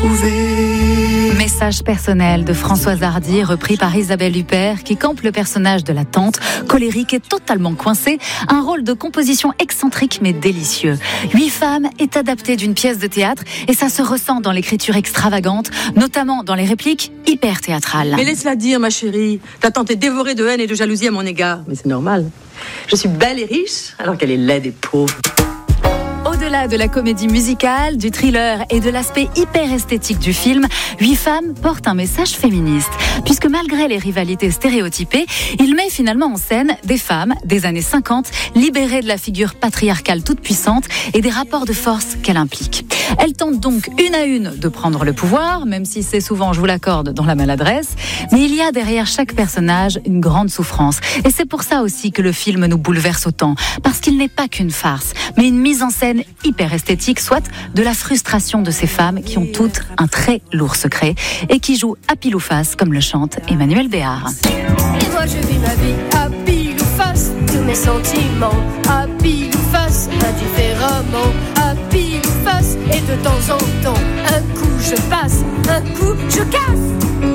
retrouver. Message personnel de Françoise Hardy, repris par Isabelle Huppert, qui campe le personnage de la tante, colérique et totalement coincée. Un rôle de composition excentrique mais délicieux. 8 femmes est adapté d'une pièce de théâtre et ça se ressent dans l'écriture extravagante, notamment dans les répliques hyper théâtrales. Mais laisse-la dire, ma chérie. Ta tante est dévorée de haine et de jalousie à mon égard. Mais c'est normal. Je suis belle et riche, alors qu'elle est laide et pauvre. Au-delà de la comédie musicale, du thriller et de l'aspect hyper esthétique du film, 8 femmes portent un message féministe. Puisque malgré les rivalités stéréotypées, il met finalement en scène des femmes des années 50, libérées de la figure patriarcale toute puissante et des rapports de force qu'elle implique. Elles tentent donc une à une de prendre le pouvoir, même si c'est souvent, je vous l'accorde, dans la maladresse. Mais il y a derrière chaque personnage une grande souffrance. Et c'est pour ça aussi que le film nous bouleverse autant. Parce qu'il n'est pas qu'une farce, mais une mise en scène hyper esthétique, soit de la frustration de ces femmes qui ont toutes un très lourd secret et qui jouent à pile ou face, comme le chante Emmanuel Béard. Et moi je vis ma vie à pile ou face, tous mes sentiments à pile ou face, indifféremment à pile ou face, et de temps en temps, un coup je passe, un coup je casse.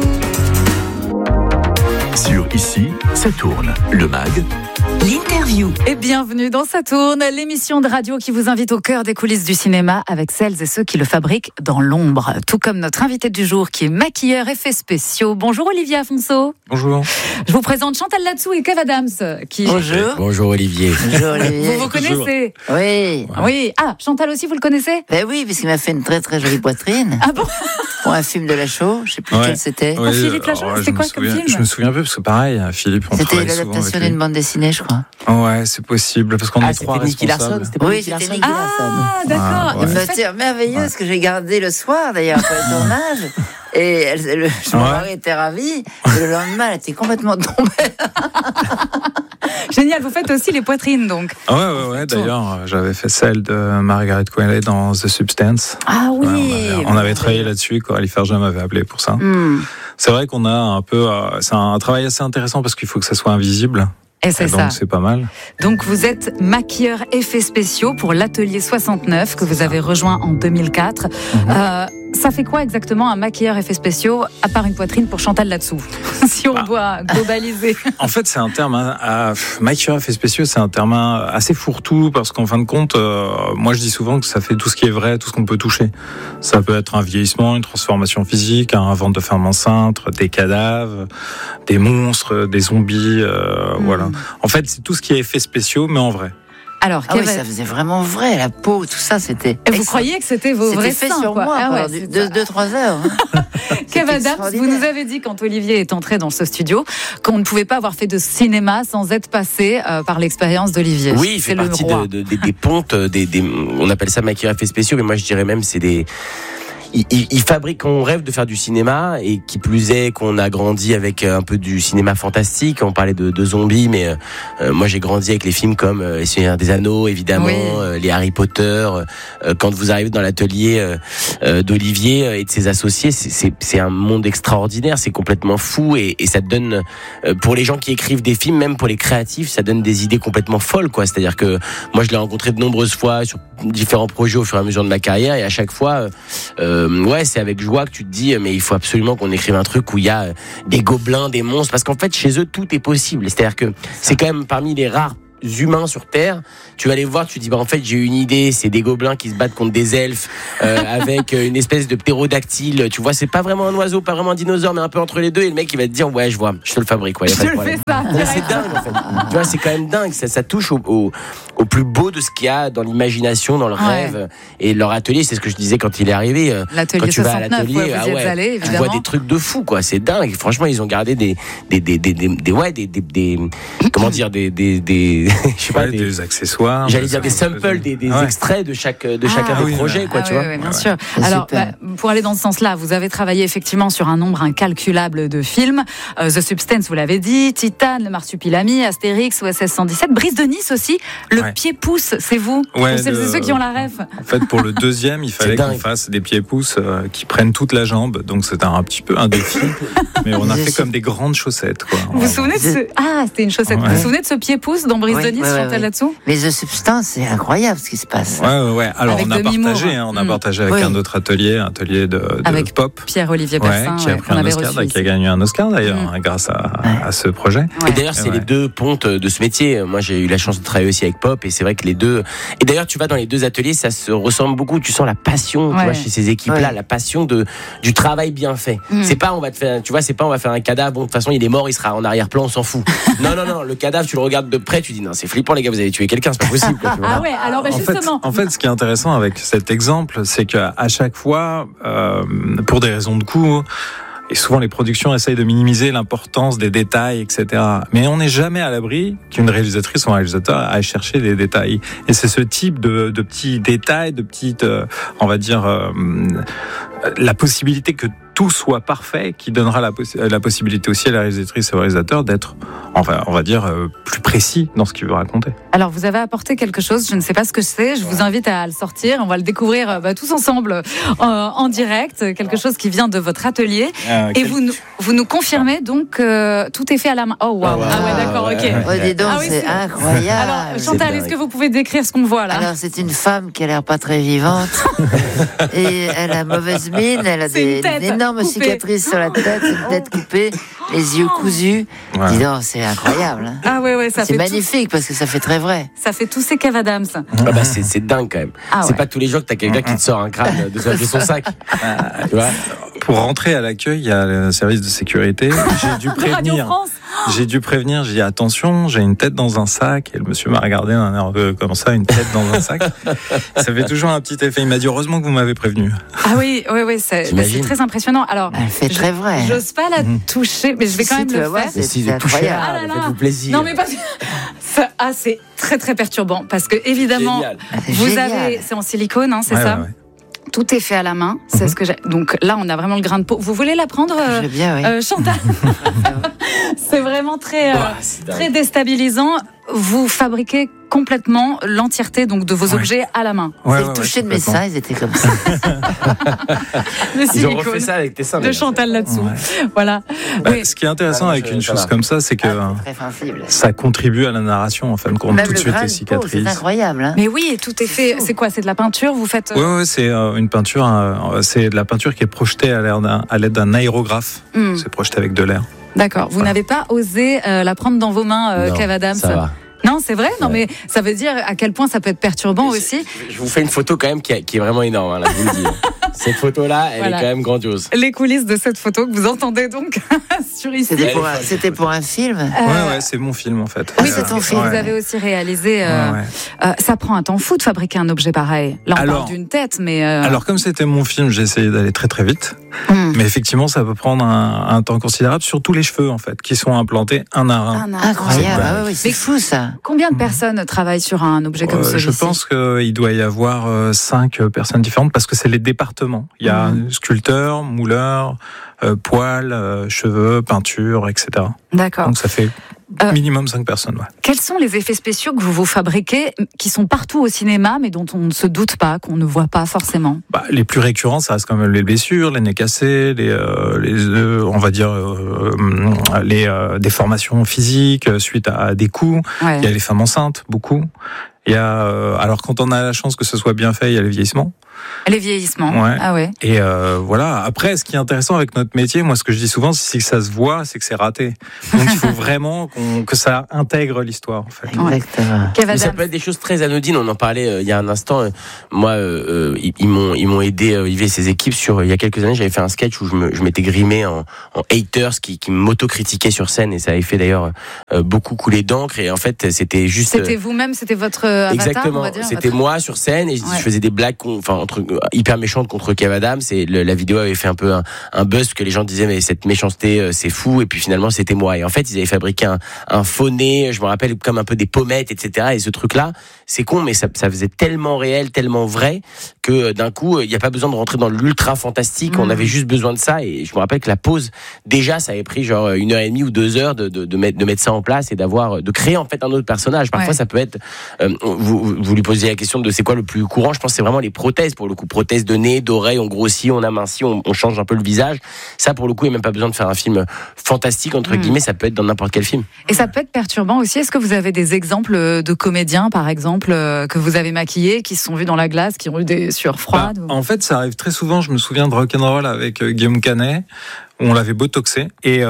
Sur Ici, ça tourne. Le MAG, l'interview. Et bienvenue dans Ça tourne, l'émission de radio qui vous invite au cœur des coulisses du cinéma avec celles et ceux qui le fabriquent dans l'ombre. Tout comme notre invité du jour qui est maquilleur effets spéciaux. Bonjour Olivier Afonso. Bonjour. Je vous présente Chantal Latsou et Kev Adams. Bonjour. Bonjour Olivier. Bonjour Olivier. Vous connaissez? Oui. Oui. Ah, Chantal aussi, vous le connaissez? Ben oui, puisqu'il m'a fait une très très jolie poitrine. Ah bon? Pour un film de Lachaud, je sais plus lequel c'était. Ouais, Philippe Lachaud, c'était quoi comme film? Je me souviens un peu parce que pareil, Philippe, on C'était travaille souvent avec l'adaptation lui. d'une bande dessinée, je crois. Ouais, c'est possible parce qu'on est trois Nicky responsables. Larson, c'était pas Oui, Nicky c'était Larson. Nicky Larson. Ah, d'accord. Ah, ouais. Une matière merveilleuse que j'ai gardée le soir d'ailleurs après le tournage. Et mon mari était ravi. Et le lendemain, elle était complètement tombée. Génial, vous faites aussi les poitrines donc. Ouais. D'ailleurs, j'avais fait celle de Margaret Qualley dans The Substance. Ah oui. Ouais, on avait travaillé là-dessus. Coralie Ferget m'avait appelé pour ça. C'est vrai qu'on a un peu. C'est un travail assez intéressant parce qu'il faut que ça soit invisible. Et c'est donc ça. C'est pas mal. Donc vous êtes maquilleur effets spéciaux pour l'Atelier 69 que vous avez rejoint en 2004. Ça fait quoi exactement un maquilleur effets spéciaux à part une poitrine pour Chantal Latsou? Si on doit globaliser. En fait, c'est un terme maquilleur effets spéciaux, c'est un terme assez fourre-tout parce qu'en fin de compte, moi je dis souvent que ça fait tout ce qui est vrai, tout ce qu'on peut toucher. Ça peut être un vieillissement, une transformation physique, un ventre de femme enceinte, des cadavres, des monstres, des zombies, voilà. En fait, c'est tout ce qui est effets spéciaux, mais en vrai. Alors, Ah oui, ça faisait vraiment vrai, la peau, tout ça, c'était. Et vous croyez que c'était vos vrais fait seins, sur quoi. moi Ah pendant ouais, 2-3 heures. Kev Adams, vous nous avez dit quand Olivier est entré dans ce studio qu'on ne pouvait pas avoir fait de cinéma sans être passé par l'expérience d'Olivier. Oui, il fait partie des pontes, on appelle ça maquilleur effets spéciaux, mais moi je dirais même c'est des... Il fabrique, on rêve de faire du cinéma et qui plus est qu'on a grandi avec un peu du cinéma fantastique. On parlait de zombies, mais moi j'ai grandi avec les films comme Les Seigneurs des Anneaux, évidemment, les Harry Potter. Quand vous arrivez dans l'atelier d'Olivier et de ses associés, c'est un monde extraordinaire, c'est complètement fou et ça donne, pour les gens qui écrivent des films, même pour les créatifs, ça donne des idées complètement folles, quoi. C'est-à-dire que moi je l'ai rencontré de nombreuses fois sur différents projets au fur et à mesure de ma carrière et à chaque fois c'est avec joie que tu te dis mais il faut absolument qu'on écrive un truc où il y a des gobelins, des monstres, parce qu'en fait chez eux tout est possible, c'est-à-dire que c'est quand même parmi les rares humains sur Terre, tu vas les voir, tu te dis en fait j'ai une idée, c'est des gobelins qui se battent contre des elfes avec une espèce de ptérodactyle, tu vois, c'est pas vraiment un oiseau, pas vraiment un dinosaure, mais un peu entre les deux, et le mec il va te dire ouais je vois, je te le fabrique, y a pas de problème. C'est dingue en fait, tu vois, c'est quand même dingue, ça touche au plus beau de ce qu'il y a dans l'imagination, dans le rêve, et leur atelier, c'est ce que je disais quand il est arrivé, l'atelier quand tu 69, vas à l'atelier, vous y êtes allé, tu vois des trucs de fou, quoi, c'est dingue, franchement ils ont gardé des comment dire, je sais pas, des accessoires. J'allais dire des samples, des extraits de chacun des projets, quoi, tu vois. Oui, bien sûr. Alors, pour aller dans ce sens-là, vous avez travaillé effectivement sur un nombre incalculable de films. The Substance, vous l'avez dit, Titane, Le Marsupilami, Astérix, OSS 117, Brise de Nice aussi. Le pied-pouce, c'est vous. Ouais, c'est ceux qui ont la ref. En fait, pour le deuxième, il fallait qu'on fasse des pieds-pouces qui prennent toute la jambe. Donc, c'était un petit peu un défi. Mais on a fait comme des grandes chaussettes, quoi. Vous vous souvenez de ce... Ah, c'était une chaussette. Vous vous souvenez de ce pied-pouce dans Brise Denise, Chantal là-dessous. Mais The Substance, c'est incroyable ce qui se passe. Ouais. Alors Avec on a partagé avec un autre atelier de avec pop. Pierre-Olivier Bersin, qui a pris un Oscar, qui a gagné un Oscar d'ailleurs, grâce à ce projet. Et d'ailleurs, c'est les deux pontes de ce métier. Moi, j'ai eu la chance de travailler aussi avec Pop, et c'est vrai que les deux. Et d'ailleurs, tu vas dans les deux ateliers, ça se ressemble beaucoup. Tu sens la passion, tu vois, chez ces équipes-là, la passion du travail bien fait. C'est pas on va faire un cadavre. Bon, de toute façon, il est mort, il sera en arrière-plan, on s'en fout. Non, le cadavre, tu le regardes de près, tu dis non, c'est flippant les gars, vous avez tué quelqu'un, c'est pas possible. Quoi, ah ouais, alors justement. En fait, ce qui est intéressant avec cet exemple, c'est qu'à chaque fois, pour des raisons de coût, et souvent les productions essayent de minimiser l'importance des détails, etc. Mais on n'est jamais à l'abri qu'une réalisatrice ou un réalisateur aille chercher des détails. Et c'est ce type de petits détails, de petites, on va dire, la possibilité que tout soit parfait, qui donnera la possibilité aussi à la réalisatrice et au réalisateur d'être, on va dire, plus précis dans ce qu'il veut raconter. Alors, vous avez apporté quelque chose, je ne sais pas ce que c'est, je vous invite à le sortir, on va le découvrir tous ensemble en direct, quelque chose qui vient de votre atelier. Et vous nous confirmez donc que tout est fait à la main. Oh, waouh! Ah ouais, d'accord, ok. Oh, dis donc, c'est incroyable. Alors, Chantal, est-ce que vous pouvez décrire ce qu'on voit là? Alors, c'est une femme qui a l'air pas très vivante, et elle a mauvaise mine, elle a des énormes cicatrices sur la tête, une tête coupée, les yeux cousus. Ouais. Dis donc, c'est incroyable. Hein. Ah ouais, ça c'est magnifique parce que ça fait très vrai. Ça fait tous ces Kev Adams. C'est dingue quand même. C'est pas tous les jours que t'as quelqu'un qui te sort un crâne de son sac. Tu vois. Pour rentrer à l'accueil, il y a le service de sécurité. J'ai dû prévenir, j'ai dit attention, j'ai une tête dans un sac. Et le monsieur m'a regardé d'un air comme ça, une tête dans un sac. Ça fait toujours un petit effet. Il m'a dit heureusement que vous m'avez prévenu. Ah oui, c'est très impressionnant. Alors, elle fait très vrai. J'ose pas la toucher, mais je vais quand même le faire. C'est incroyable. Faites-vous plaisir. Non mais pas. C'est très très perturbant parce que évidemment, c'est en silicone, hein, c'est ça. Ouais. Tout est fait à la main, c'est ce que j'ai. Donc là, on a vraiment le grain de peau. Vous voulez la prendre, je veux bien, oui. Chantal? C'est vraiment très déstabilisant. Vous fabriquez complètement l'entièreté donc de vos objets à la main. C'est le toucher de mes seins, ils étaient comme ça. Le ils ont refait ça avec tes seins. De Chantal là-dessous. Ouais. Voilà. Ce qui est intéressant avec une chose comme ça, c'est que ça contribue à la narration en fin de compte. Même tout de suite les cicatrices. C'est incroyable. Hein. Mais oui, tout est fait. C'est quoi? C'est de la peinture? Vous faites? Oui, c'est une peinture. C'est de la peinture qui est projetée à l'aide d'un aérographe. C'est projeté avec de l'air. D'accord. Vous n'avez pas osé la prendre dans vos mains, Kev Adams? Ça va. Non, c'est vrai. Non, mais ça veut dire à quel point ça peut être perturbant aussi. Je vous fais une photo quand même qui est vraiment énorme. Hein, là, je vous le dis. Cette photo-là, elle est quand même grandiose. Les coulisses de cette photo que vous entendez donc sur ici. C'était pour un film. Ouais, c'est mon film en fait. Oui, c'est ton film. Vous avez aussi réalisé. Ça prend un temps fou de fabriquer un objet pareil. Là, on parle d'une tête, mais. Alors, comme c'était mon film, j'ai essayé d'aller très très vite. Mais effectivement, ça peut prendre un temps considérable, surtout les cheveux en fait, qui sont implantés un à un. Incroyable. C'est fou ça. Combien de personnes travaillent sur un objet comme celui-ci? Je pense qu'il doit y avoir 5 personnes différentes parce que c'est les départements. Il y a sculpteur, mouleur, poils, cheveux, peinture, etc. D'accord. Donc ça fait minimum 5 personnes. Ouais. Quels sont les effets spéciaux que vous fabriquez, qui sont partout au cinéma, mais dont on ne se doute pas, qu'on ne voit pas forcément? Les plus récurrents, ça reste quand même les blessures, les nez cassés, les on va dire les déformations physiques suite à des coups. Ouais. Il y a les femmes enceintes, beaucoup. Il y a alors quand on a la chance que ce soit bien fait, il y a le vieillissement. Les vieillissements. Ouais. Ah ouais. Et voilà. Après, ce qui est intéressant avec notre métier, moi, ce que je dis souvent, c'est que ça se voit, c'est que c'est raté. Donc, il faut vraiment que ça intègre l'histoire, en fait. Exactement. Mais ça peut être des choses très anodines. On en parlait il y a un instant. Moi, ils m'ont aidé, Yves et ses équipes il y a quelques années. J'avais fait un sketch où je m'étais grimé en haters qui m'auto-critiquaient sur scène, et ça avait fait d'ailleurs beaucoup couler d'encre. Et en fait, c'était juste. C'était vous-même, c'était votre avatar. Exactement. On va dire, c'était moi sur scène, et je faisais des blagues, hyper méchante contre Kev Adams, et la vidéo avait fait un peu un buzz, que les gens disaient mais cette méchanceté c'est fou, et puis finalement c'était moi. Et en fait ils avaient fabriqué un faux nez, je me rappelle, comme un peu des pommettes, etc. Et ce truc là, c'est con, mais ça faisait tellement réel, tellement vrai, que d'un coup, il n'y a pas besoin de rentrer dans l'ultra fantastique. On avait juste besoin de ça. Et je me rappelle que la pause, déjà, ça avait pris genre 1h30 ou 2 heures de mettre ça en place et de créer en fait un autre personnage. Parfois, ça peut être, vous lui posez la question de c'est quoi le plus courant. Je pense que c'est vraiment les prothèses, pour le coup, prothèses de nez, d'oreilles, on grossit, on amincit, on change un peu le visage. Ça, pour le coup, il n'y a même pas besoin de faire un film fantastique, entre guillemets, ça peut être dans n'importe quel film. Et ça peut être perturbant aussi. Est-ce que vous avez des exemples de comédiens, par exemple, que vous avez maquillés, qui se sont vus dans la glace, qui ont eu des sueurs froides En fait, ça arrive très souvent. Je me souviens de Rock'n'Roll avec Guillaume Canet. On l'avait botoxé et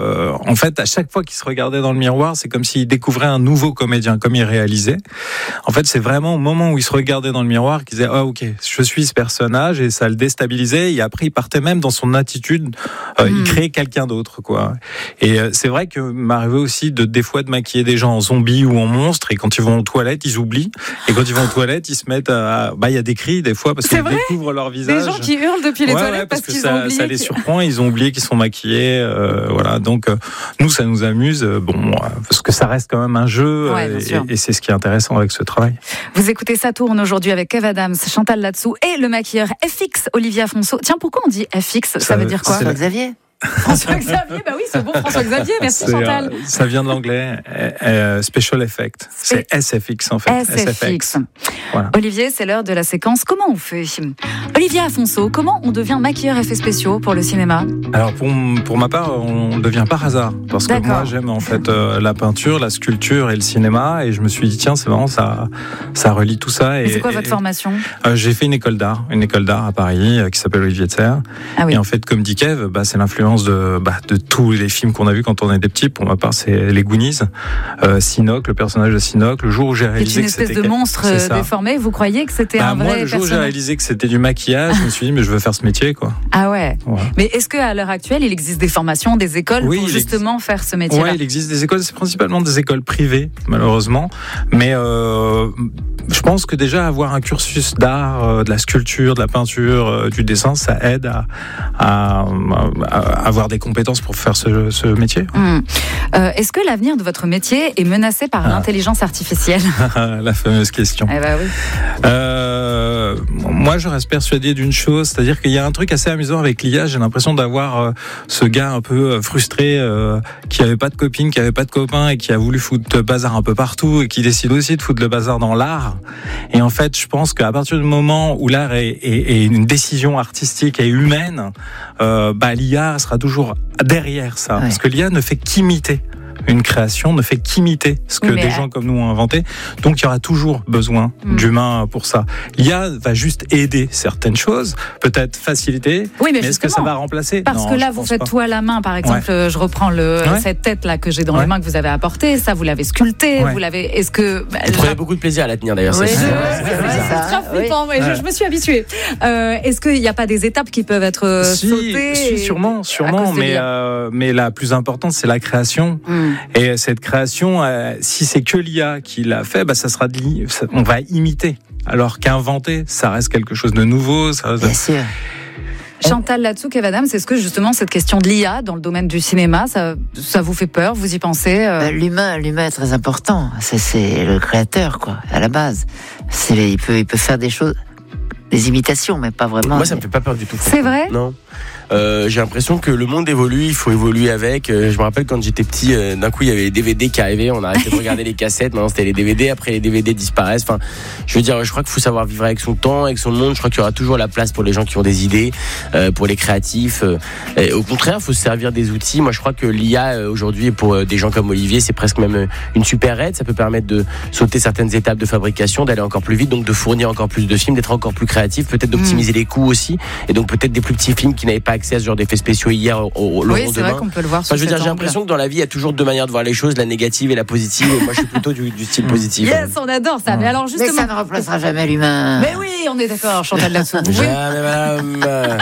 en fait à chaque fois qu'il se regardait dans le miroir, c'est comme s'il découvrait un nouveau comédien, comme il réalisait. En fait, c'est vraiment au moment où il se regardait dans le miroir qu'il disait ok, je suis ce personnage, et ça le déstabilisait. Et après, il partait même dans son attitude, il créait quelqu'un d'autre, quoi. Et c'est vrai que m'arrivait aussi des fois de maquiller des gens en zombies ou en monstres, et quand ils vont aux toilettes, ils oublient. Et quand ils vont aux toilettes, ils se mettent il y a des cris des fois parce qu'ils découvrent leur visage. Des gens qui hurlent depuis les toilettes parce qu'ils ont oublié. Ça les surprend, ils ont oublié qu'ils sont maquillés, voilà. Donc nous, ça nous amuse, parce que ça reste quand même un jeu, et c'est ce qui est intéressant avec ce travail. Vous écoutez Ça tourne aujourd'hui avec Kev Adams, Chantal Latsou et le maquilleur FX Olivier Afonso. Tiens, pourquoi on dit FX ? Ça veut dire quoi ? Xavier. François-Xavier, oui, c'est bon, François-Xavier, merci Chantal. Ça vient de l'anglais, Special Effect. C'est SFX en fait. SFX. Voilà. Olivier, c'est l'heure de la séquence. Comment on fait ? Olivier Afonso, comment on devient maquilleur effets spéciaux pour le cinéma ? Alors pour ma part, on ne devient par hasard. Parce que moi, j'aime en fait la peinture, la sculpture et le cinéma. Et je me suis dit, tiens, c'est marrant, ça relie tout ça. Et c'est quoi votre formation ? J'ai fait une école d'art à Paris qui s'appelle Olivier Tserre. Ah oui. Et en fait, comme dit Kev, c'est l'influence de tous les films qu'on a vus quand on était petit. Pour ma part, c'est les Goonies, Sinoc, le personnage de Sinoc. Le jour où j'ai réalisé que c'était une espèce de monstre déformé, vous croyez que c'était un vrai personnage ? Le jour où j'ai réalisé que c'était du maquillage, je me suis dit mais je veux faire ce métier, quoi. Ah ouais. Mais est-ce qu'à l'heure actuelle, il existe des formations, des écoles pour justement faire ce métier-là ? Oui, il existe des écoles, c'est principalement des écoles privées, malheureusement. Mais je pense que déjà avoir un cursus d'art, de la sculpture, de la peinture, du dessin, ça aide à avoir des compétences pour faire ce métier. Est-ce que l'avenir de votre métier est menacé par l'intelligence artificielle ? La fameuse question. Eh ben oui. Moi, je reste persuadé d'une chose, c'est-à-dire qu'il y a un truc assez amusant avec l'IA. J'ai l'impression d'avoir ce gars un peu frustré, qui avait pas de copine, qui avait pas de copain et qui a voulu foutre le bazar un peu partout et qui décide aussi de foutre le bazar dans l'art. Et en fait, je pense qu'à partir du moment où l'art est une décision artistique et humaine, l'IA sera toujours derrière ça, parce que l'IA ne fait qu'imiter. Une création ne fait qu'imiter ce que des gens comme nous ont inventé. Donc, il y aura toujours besoin d'humains pour ça. L'IA va juste aider certaines choses, peut-être faciliter. Oui, mais est-ce que ça va remplacer ? Parce que là, vous faites tout à la main. Par exemple, je reprends cette tête-là que j'ai dans les mains que vous avez apportée. Ça, vous l'avez sculptée. Vous l'avez. Est-ce que vous prenez beaucoup de plaisir à la tenir d'ailleurs. C'est très flippant. Je me suis habituée. Est-ce qu'il n'y a pas des étapes qui peuvent être sautées ? Si, sûrement. Mais la plus importante, c'est la création. Et cette création, si c'est que l'IA qui l'a fait, ça sera on va imiter. Alors qu'inventer, ça reste quelque chose de nouveau. Bien sûr. Chantal Latsou, Kev Adams, est-ce que justement cette question de l'IA dans le domaine du cinéma, ça vous fait peur ? Vous y pensez ? L'humain est très important. C'est le créateur, quoi, à la base. Il peut faire des choses, des imitations, mais pas vraiment. Moi, ça me fait pas peur du tout. C'est vrai ? Non. J'ai l'impression que le monde évolue, il faut évoluer avec. Je me rappelle quand j'étais petit, d'un coup il y avait les DVD qui arrivaient, on arrêtait de regarder les cassettes, maintenant c'était les DVD, après les DVD disparaissent. Enfin, je veux dire, je crois qu'il faut savoir vivre avec son temps, avec son monde. Je crois qu'il y aura toujours la place pour les gens qui ont des idées, pour les créatifs. Et au contraire, il faut se servir des outils. Moi, je crois que l'IA aujourd'hui, pour des gens comme Olivier, c'est presque même une super aide. Ça peut permettre de sauter certaines étapes de fabrication, d'aller encore plus vite, donc de fournir encore plus de films, d'être encore plus créatif, peut-être d'optimiser les coûts aussi, et donc peut-être des plus petits films qui n'avaient pas accès à ce genre d'effets spéciaux hier oui, c'est vrai qu'on peut le voir. J'ai l'impression que dans la vie, il y a toujours deux manières de voir les choses, la négative et la positive. Et moi, je suis plutôt du style positif. Yes, on adore ça. Mais alors justement, mais ça ne remplacera jamais l'humain. Mais oui, on est d'accord, Chantal Latsou. Jamais, madame.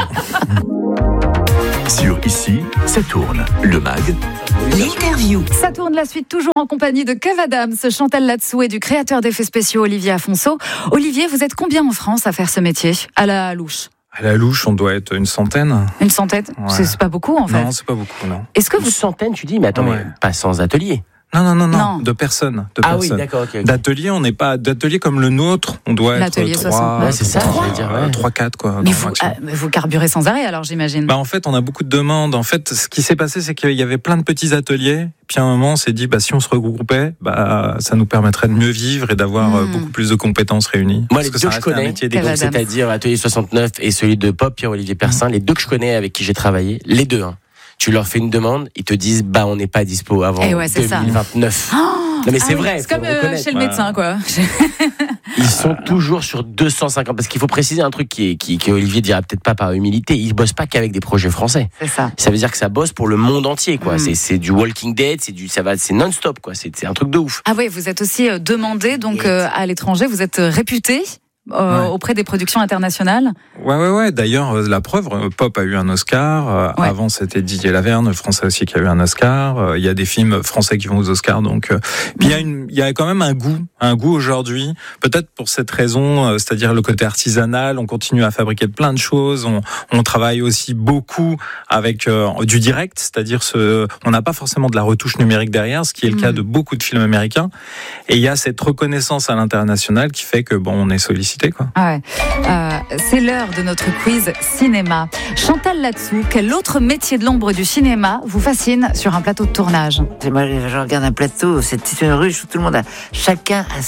Sur Ici, ça tourne. Le MAG. L'interview. Ça tourne la suite, toujours en compagnie de Kev Adams, Chantal Latsou et du créateur d'effets spéciaux Olivier Afonso. Olivier, vous êtes combien en France à faire ce métier, à la louche ? À la louche, on doit être une centaine. Une centaine ? C'est pas beaucoup en fait. Non, c'est pas beaucoup, non. Est-ce que vous... Une centaine, tu dis ? Mais attends, mais pas sans atelier. Non, de personnes. Oui, d'accord, ok. D'atelier, on n'est pas d'atelier comme le nôtre, on doit être 3, c'est ça, 4 quoi. Mais vous carburez sans arrêt alors, j'imagine. En fait, on a beaucoup de demandes. En fait, ce qui s'est passé, c'est qu'il y avait plein de petits ateliers. Puis à un moment, on s'est dit, si on se regroupait, ça nous permettrait de mieux vivre et d'avoir beaucoup plus de compétences réunies. Moi, les deux que je connais, c'est-à-dire Atelier 69 et celui de Pop, Pierre-Olivier Persin, les deux que je connais avec qui j'ai travaillé, les deux, tu leur fais une demande, ils te disent on n'est pas dispo avant 2029. Non mais c'est vrai. C'est comme chez le médecin quoi. Ils sont toujours sur 250 parce qu'il faut préciser un truc qui Olivier dira peut-être pas par humilité, ils bossent pas qu'avec des projets français. C'est ça. Ça veut dire que ça bosse pour le monde entier quoi. C'est du Walking Dead, c'est non-stop quoi. C'est un truc de ouf. Ah oui, vous êtes aussi demandé donc à l'étranger, vous êtes réputé auprès des productions internationales. Ouais. D'ailleurs, la preuve, Pop a eu un Oscar. Avant, c'était Didier Laverne, français aussi, qui a eu un Oscar. Il y a des films français qui vont aux Oscars. Donc, puis il y a quand même un goût aujourd'hui. Peut-être pour cette raison, c'est-à-dire le côté artisanal. On continue à fabriquer plein de choses. On travaille aussi beaucoup avec du direct, c'est-à-dire on n'a pas forcément de la retouche numérique derrière, ce qui est le cas de beaucoup de films américains. Et il y a cette reconnaissance à l'international qui fait que on est sollicité. C'est l'heure de notre quiz cinéma. Chantal Latsou, quel autre métier de l'ombre du cinéma vous fascine sur un plateau de tournage? Moi, je regarde un plateau, c'est une ruche où tout le monde chacun a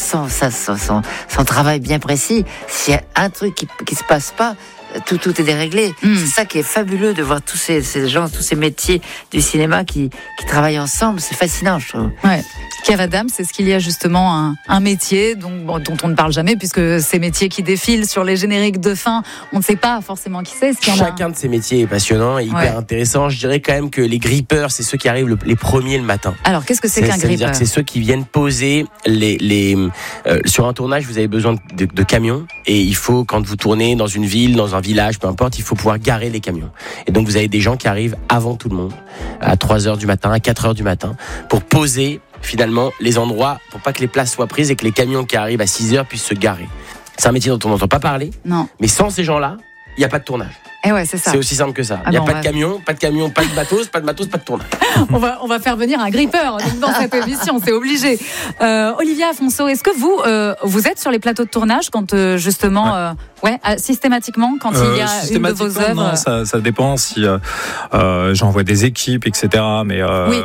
son travail bien précis. S'il y a un truc qui se passe pas, tout est déréglé. C'est ça qui est fabuleux de voir tous ces gens, tous ces métiers du cinéma qui travaillent ensemble. C'est fascinant, je trouve. Ouais. Kev Adams, est-ce qu'il y a justement un métier dont on ne parle jamais, puisque ces métiers qui défilent sur les génériques de fin, on ne sait pas forcément qui c'est. Chacun de ces métiers est passionnant et hyper intéressant. Je dirais quand même que les grippeurs, c'est ceux qui arrivent les premiers le matin. Alors, qu'est-ce que c'est qu'un grippeur? C'est ceux qui viennent poser sur un tournage, vous avez besoin de camions et il faut, quand vous tournez dans une ville, dans un village, peu importe, il faut pouvoir garer les camions. Et donc, vous avez des gens qui arrivent avant tout le monde, à 3h du matin, à 4h du matin, pour poser finalement les endroits pour pas que les places soient prises et que les camions qui arrivent à 6h puissent se garer. C'est un métier dont on n'entend pas parler. Non. Mais sans ces gens-là, il n'y a pas de tournage. Et ouais, c'est ça. C'est aussi simple que ça. Il n'y a pas de camion, pas de matos, pas de tournage. on va faire venir un grippeur dans cette émission, c'est obligé. Olivia Afonso, est-ce que vous êtes sur les plateaux de tournage quand justement systématiquement quand il y a une de vos œuvres? Non, ça dépend si j'envoie des équipes, etc. Mais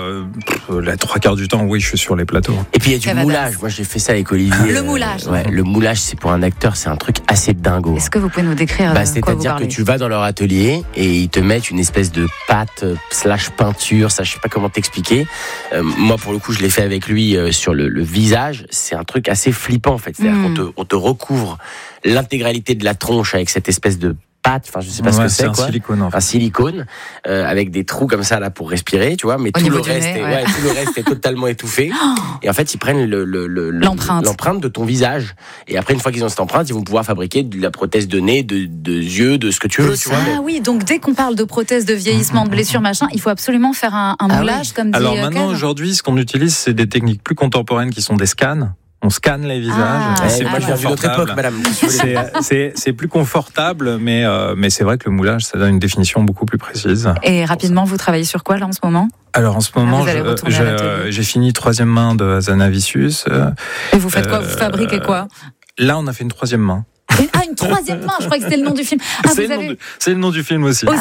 la 3/4 du temps, oui, je suis sur les plateaux. Et puis il y a du moulage. Moi, j'ai fait ça avec Olivier. Le moulage. Le moulage, c'est pour un acteur, c'est un truc assez dingo. Est-ce que vous pouvez nous décrire c'est-à-dire que tu vas dans leur atelier et ils te mettent une espèce de pâte / peinture, ça je sais pas comment t'expliquer. Moi pour le coup je l'ai fait avec lui sur le visage, c'est un truc assez flippant en fait. C'est-à-dire qu'on te recouvre l'intégralité de la tronche avec cette espèce de pâte, enfin je sais pas ce que c'est quoi. Silicone, en fait. Un silicone avec des trous comme ça là pour respirer, tu vois, mais tout le reste est totalement étouffé. Et en fait, ils prennent l'empreinte de ton visage. Et après une fois qu'ils ont cette empreinte, ils vont pouvoir fabriquer de la prothèse de nez, de yeux, de ce que tu veux, tu vois. Oui, donc dès qu'on parle de prothèse de vieillissement, de blessure, machin, il faut absolument faire un moulage comme dit. Alors maintenant aujourd'hui, ce qu'on utilise, c'est des techniques plus contemporaines qui sont des scans. On scanne les visages. C'est moi, je viens d'une autre époque, madame. C'est plus confortable, mais c'est vrai que le moulage, ça donne une définition beaucoup plus précise. Et rapidement, vous travaillez sur quoi là en ce moment? Alors en ce moment, j'ai fini 3e main de Hazanavicius. Et vous faites quoi? Vous fabriquez quoi? Là, on a fait une 3e main. Une 3e main, je crois que c'était le nom du film. C'est le nom du film aussi.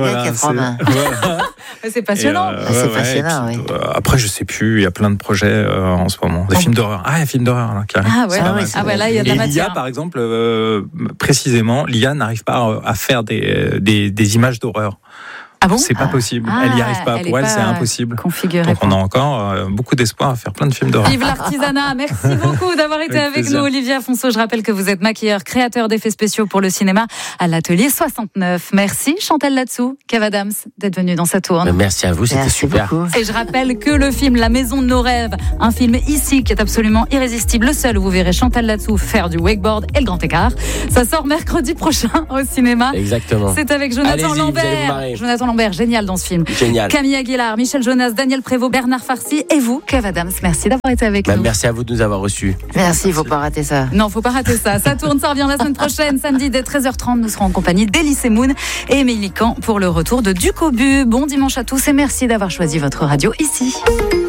C'est passionnant. C'est passionnant, oui. Après, je sais plus, il y a plein de projets en ce moment. Des films d'horreur. Il y a un film d'horreur là, qui arrive. Là, il y a de la matière. L'IA, par exemple, précisément, l'IA n'arrive pas à faire des images d'horreur. Ah bon? C'est pas possible. Elle n'y arrive pas. Pour elle, c'est impossible. Donc on a encore beaucoup d'espoir à faire plein de films d'horreur. Vive l'artisanat. Merci beaucoup d'avoir été avec nous, Olivier Afonso. Je rappelle que vous êtes maquilleur, créateur d'effets spéciaux pour le cinéma à l'atelier 69. Merci Chantal Latsou, Kev Adams, d'être venu dans cette tourne. Merci à vous, c'était super. Beaucoup. Et je rappelle que le film La Maison de nos rêves, un film ici qui est absolument irrésistible, le seul où vous verrez Chantal Latsou faire du wakeboard et le grand écart. Ça sort mercredi prochain au cinéma. Exactement. C'est avec Jonathan Lambert. Lambert, génial dans ce film. Génial. Camille Aguilar, Michel Jonas, Daniel Prévost, Bernard Farcy et vous, Kev Adams. Merci d'avoir été avec nous. Merci à vous de nous avoir reçus. Merci, il faut pas rater ça. Non, faut pas rater ça. Ça tourne, ça revient la semaine prochaine, samedi dès 13h30. Nous serons en compagnie d'Elie Semoun et Émilie Camp pour le retour de Duc au but. Bon dimanche à tous et merci d'avoir choisi votre radio ici.